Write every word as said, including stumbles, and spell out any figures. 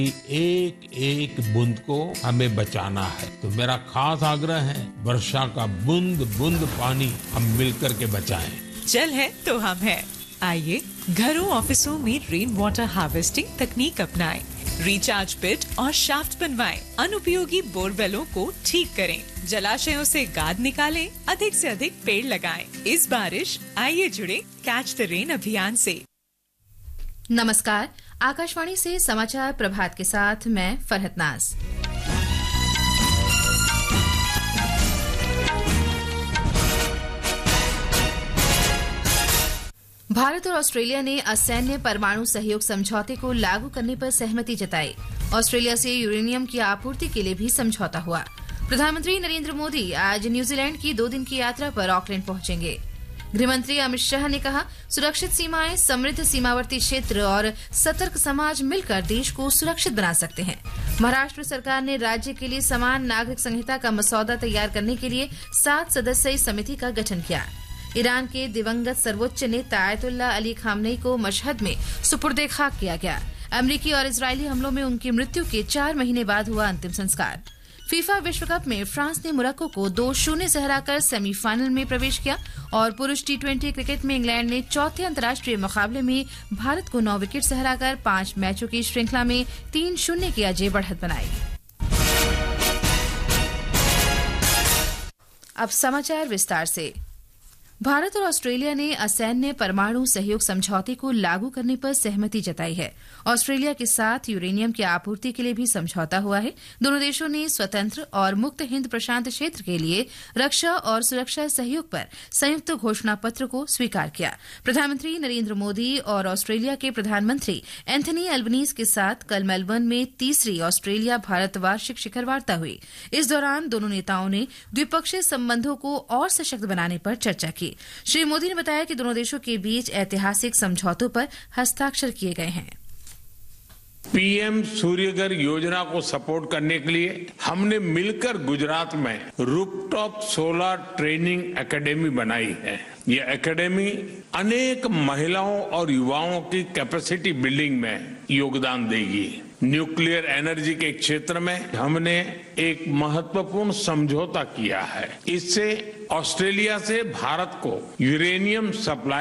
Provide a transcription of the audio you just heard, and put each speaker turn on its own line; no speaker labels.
एक एक बूंद को हमें बचाना है। तो मेरा खास आग्रह है, वर्षा का बूंद बूंद पानी हम मिलकर के बचाएं।
जल है तो हम है। आइए घरों ऑफिसों में रेन वाटर हार्वेस्टिंग तकनीक अपनाएं। रिचार्ज पिट और शाफ्ट बनवाएं। अनुपयोगी बोरवेलों को ठीक करें। जलाशयों से गाद निकालें। अधिक से अधिक पेड़ लगाएं। इस बारिश आइए जुड़े कैच द रेन अभियान से।
नमस्कार, आकाशवाणी से समाचार प्रभात के साथ मैं फरहत नाज। भारत और ऑस्ट्रेलिया ने असैन्य परमाणु सहयोग समझौते को लागू करने पर सहमति जताई। ऑस्ट्रेलिया से यूरेनियम की आपूर्ति के लिए भी समझौता हुआ। प्रधानमंत्री नरेंद्र मोदी आज न्यूजीलैंड की दो दिन की यात्रा पर ऑकलैंड पहुंचेंगे। गृहमंत्री अमित शाह ने कहा, सुरक्षित सीमाएं, समृद्ध सीमावर्ती क्षेत्र और सतर्क समाज मिलकर देश को सुरक्षित बना सकते हैं। महाराष्ट्र सरकार ने राज्य के लिए समान नागरिक संहिता का मसौदा तैयार करने के लिए सात सदस्यीय समिति का गठन किया। ईरान के दिवंगत सर्वोच्च नेता आयतुल्ला अली खामनेई को मशहद में सुपुर्दे खाक किया गया। अमेरिकी और इजरायली हमलों में उनकी मृत्यु के चार महीने बाद हुआ अंतिम संस्कार। फीफा विश्व कप में फ्रांस ने मोरक्को को दो शून्य से हराकर सेमीफाइनल में प्रवेश किया और पुरुष टी ट्वेंटी क्रिकेट में इंग्लैंड ने चौथे अंतर्राष्ट्रीय मुकाबले में भारत को नौ विकेट से हराकर पांच मैचों की श्रृंखला में तीन शून्य की अजय बढ़त बनाई। अब समाचार विस्तार से। भारत और ऑस्ट्रेलिया ने असैन्य परमाणु सहयोग समझौते को लागू करने पर सहमति जताई है। ऑस्ट्रेलिया के साथ यूरेनियम की आपूर्ति के लिए भी समझौता हुआ है। दोनों देशों ने स्वतंत्र और मुक्त हिंद प्रशांत क्षेत्र के लिए रक्षा और सुरक्षा सहयोग पर संयुक्त घोषणा पत्र को स्वीकार किया। प्रधानमंत्री नरेंद्र मोदी और ऑस्ट्रेलिया के प्रधानमंत्री एंथनी अल्बनीज के साथ कल मेलबर्न में तीसरी ऑस्ट्रेलिया भारत वार्षिक शिखर वार्ता हुई। इस दौरान दोनों नेताओं ने द्विपक्षीय संबंधों को और सशक्त बनाने पर चर्चा की। श्री मोदी ने बताया कि दोनों देशों के बीच ऐतिहासिक समझौतों पर हस्ताक्षर किए गए हैं।
पीएम सूर्यघर योजना को सपोर्ट करने के लिए हमने मिलकर गुजरात में रूफटॉप सोलर ट्रेनिंग एकेडमी बनाई है। ये एकेडमी अनेक महिलाओं और युवाओं की कैपेसिटी बिल्डिंग में योगदान देगी। न्यूक्लियर एनर्जी के क्षेत्र में हमने एक महत्वपूर्ण समझौता किया है। इससे ऑस्ट्रेलिया से भारत को यूरेनियम सप्लाई